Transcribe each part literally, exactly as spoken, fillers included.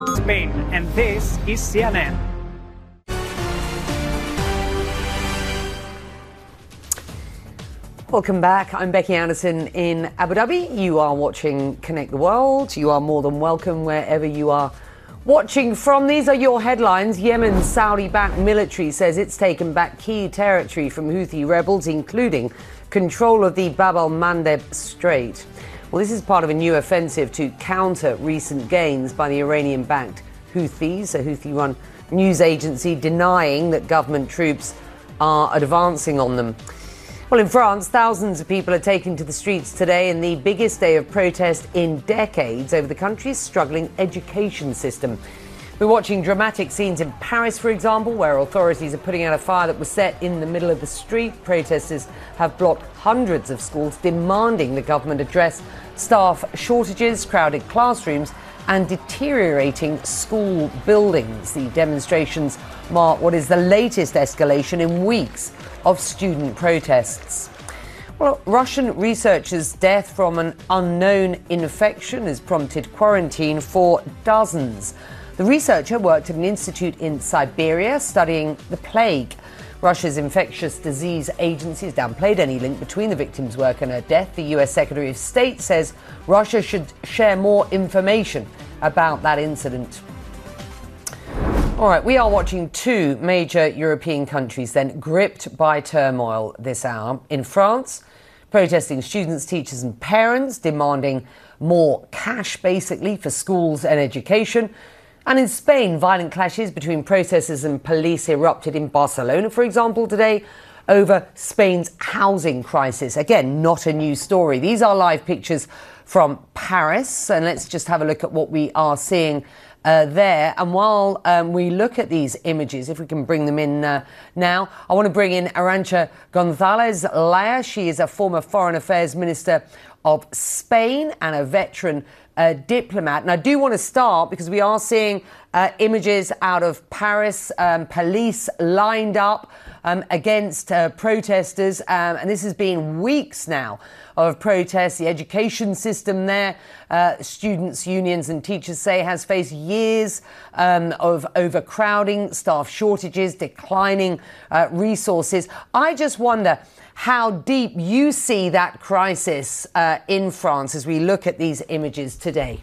Spain, and this is C N N. Welcome back. I'm Becky Anderson in Abu Dhabi. You are watching Connect the World. You are more than welcome wherever you are watching from. These are your headlines. Yemen's Saudi-backed military says it's taken back key territory from Houthi rebels, including control of the Bab el-Mandeb Strait. Well, this is part of a new offensive to counter recent gains by the Iranian-backed Houthis, a Houthi-run news agency denying that government troops are advancing on them. Well, in France, thousands of people are taking to the streets today in the biggest day of protest in decades over the country's struggling education system. We're watching dramatic scenes in Paris, for example, where authorities are putting out a fire that was set in the middle of the street. Protesters have blocked hundreds of schools, demanding the government address staff shortages, crowded classrooms, and deteriorating school buildings. The demonstrations mark what is the latest escalation in weeks of student protests. Well, Russian researchers' death from an unknown infection has prompted quarantine for dozens. The researcher worked at an institute in Siberia studying the plague. Russia's infectious disease agency has downplayed any link between the victim's work and her death. The U S Secretary of State says Russia should share more information about that incident. All right, we are watching two major European countries then gripped by turmoil this hour. In France, protesting students, teachers and parents demanding more cash, basically, for schools and education. And in Spain, violent clashes between protesters and police erupted in Barcelona, for example, today over Spain's housing crisis. Again, not a new story. These are live pictures from Paris, and let's just have a look at what we are seeing Uh, there. And while um, we look at these images, if we can bring them in uh, now, I want to bring in Arantxa González Laya. She is a former Foreign Affairs Minister of Spain and a veteran uh, diplomat. And I do want to start because we are seeing uh, images out of Paris, um, police lined up um, against uh, protesters. Um, and this has been weeks now of protests. The education system there, uh, students' unions and teachers say, has faced years um, of overcrowding, staff shortages, declining uh, resources. I just wonder how deep you see that crisis uh, in France as we look at these images today.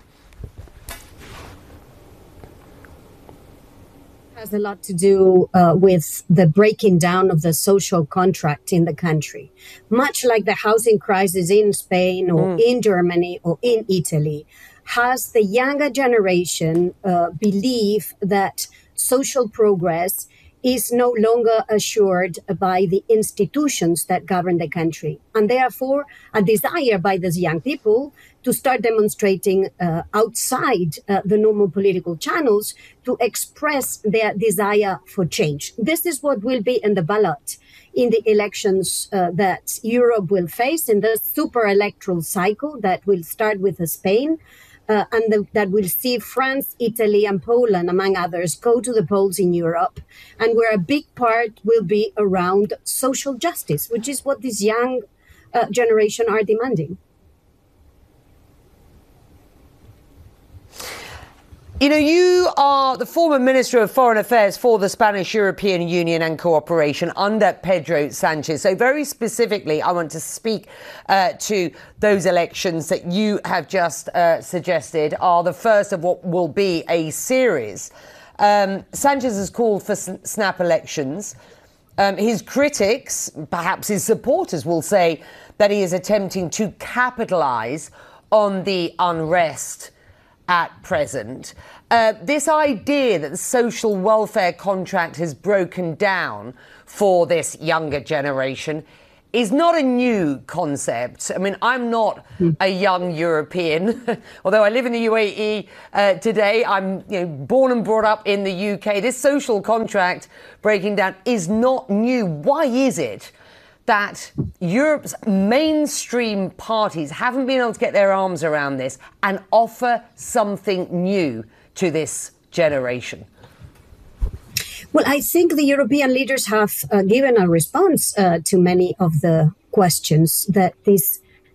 Has a lot to do uh, with the breaking down of the social contract in the country. Much like the housing crisis in Spain or mm. in Germany or in Italy, has the younger generation uh, believe that social progress is no longer assured by the institutions that govern the country. And therefore, a desire by these young people to start demonstrating uh, outside uh, the normal political channels to express their desire for change. This is what will be in the ballot in the elections uh, that Europe will face in the super electoral cycle that will start with Spain. Uh, and the, that will see France, Italy, and Poland, among others, go to the polls in Europe, and where a big part will be around social justice, which is what this young uh, generation are demanding. You know, you are the former Minister of Foreign Affairs for the Spanish European Union and Cooperation under Pedro Sanchez. So very specifically, I want to speak uh, to those elections that you have just uh, suggested are the first of what will be a series. Um, Sanchez has called for snap elections. Um, his critics, perhaps his supporters, will say that he is attempting to capitalise on the unrest at present. Uh, this idea that the social welfare contract has broken down for this younger generation is not a new concept. I mean, I'm not a young European, although I live in the U A E uh, today. I'm you know, born and brought up in the U K. This social contract breaking down is not new. Why is it that Europe's mainstream parties haven't been able to get their arms around this and offer something new to this generation? Well, I think the European leaders have uh, given a response uh, to many of the questions that this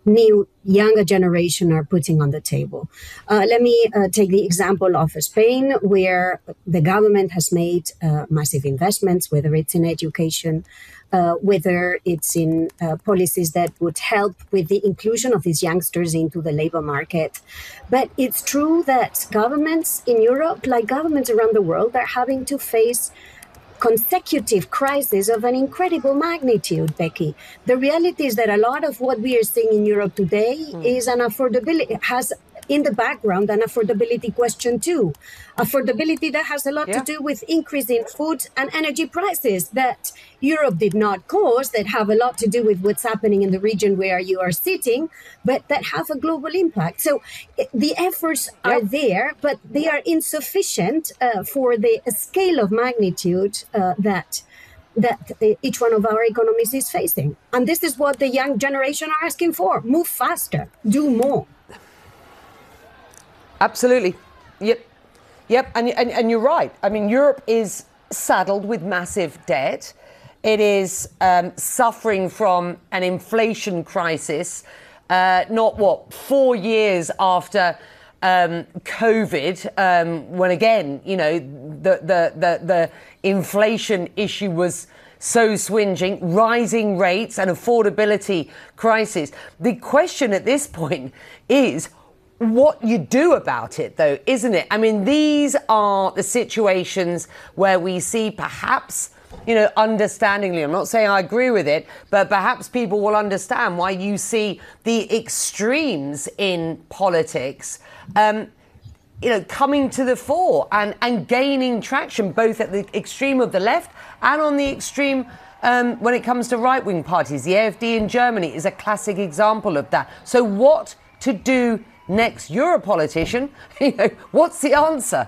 new younger generation are putting on the table. Uh, let me uh, take the example of Spain, where the government has made uh, massive investments, whether it's in education, uh, whether it's in uh, policies that would help with the inclusion of these youngsters into the labor market. But it's true that governments in Europe, like governments around the world, are having to face consecutive crises of an incredible magnitude, Becky. The reality is that a lot of what we are seeing in Europe today mm. is an affordability, has in the background an affordability question too. Affordability that has a lot yeah. to do with increasing food and energy prices that Europe did not cause, that have a lot to do with what's happening in the region where you are sitting, but that have a global impact. So the efforts yeah. are there, but they are insufficient uh, for the scale of magnitude uh, that that each one of our economies is facing. And this is what the young generation are asking for. Move faster, do more. Absolutely. Yep. Yep. And, and, and you're right. I mean, Europe is saddled with massive debt. It is um, suffering from an inflation crisis, uh, not what, four years after um, COVID, um, when again, you know, the, the, the, the inflation issue was so swinging, rising rates and affordability crisis. The question at this point is, what you do about it, though, isn't it? I mean, these are the situations where we see perhaps, you know, understandingly, I'm not saying I agree with it, but perhaps people will understand why you see the extremes in politics, um, you know, coming to the fore and, and gaining traction, both at the extreme of the left and on the extreme um, when it comes to right-wing parties. The A F D in Germany is a classic example of that. So what to do next? You're a politician. You know, what's the answer?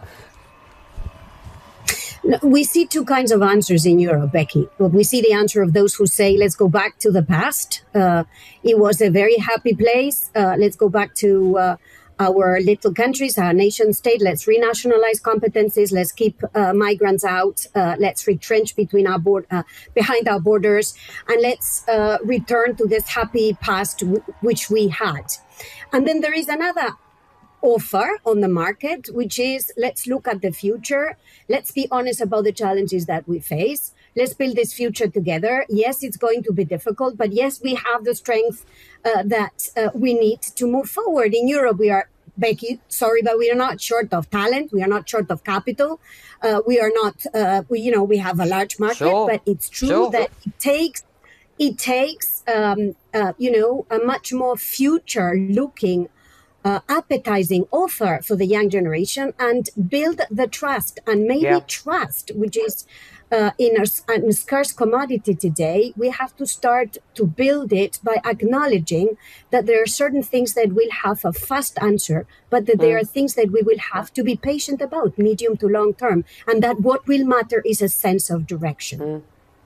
We see two kinds of answers in Europe, Becky. We see the answer of those who say, let's go back to the past. Uh, it was a very happy place. Uh, let's go back to uh, our little countries, our nation state. Let's renationalize competencies. Let's keep uh, migrants out. Uh, let's retrench between our board, uh, behind our borders. And let's uh, return to this happy past w- which we had. And then there is another offer on the market, which is, let's look at the future. Let's be honest about the challenges that we face. Let's build this future together. Yes, it's going to be difficult, but yes, we have the strength uh, that uh, we need to move forward. In Europe, we are, Becky, sorry, but we are not short of talent. We are not short of capital. Uh, we are not, uh, we, you know, we have a large market, sure. but it's true sure. that it takes It takes, um, uh, you know, a much more future-looking, uh, appetizing offer for the young generation and build the trust. And maybe yeah. trust, which is uh, in a, a scarce commodity today, we have to start to build it by acknowledging that there are certain things that will have a fast answer, but that mm. there are things that we will have to be patient about, medium to long term, and that what will matter is a sense of direction. Mm.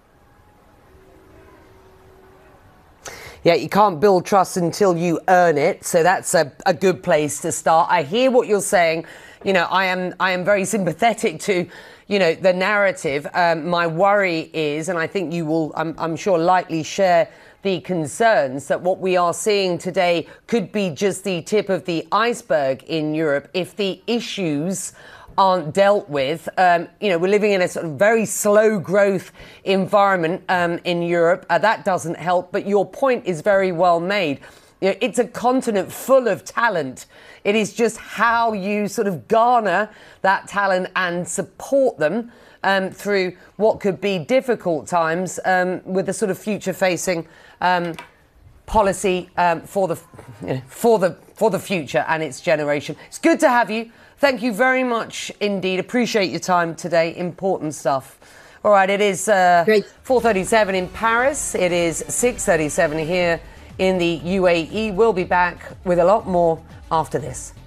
Yeah, you can't build trust until you earn it. So that's a, a good place to start. I hear what you're saying. You know, I am I am very sympathetic to, you know, the narrative. Um, my worry is, and I think you will, I'm, I'm sure, likely share the concerns that what we are seeing today could be just the tip of the iceberg in Europe if the issues aren't dealt with. Um, you know, we're living in a sort of very slow growth environment um, in Europe. Uh, that doesn't help. But your point is very well made. You know, it's a continent full of talent. It is just how you sort of garner that talent and support them um, through what could be difficult times um, with the sort of future-facing um, policy um, for the you know, for the for the future and its generation. It's good to have you. Thank you very much indeed. Appreciate your time today. Important stuff. All right, it is uh, four thirty-seven in Paris. It is six thirty-seven here in the U A E. We'll be back with a lot more after this.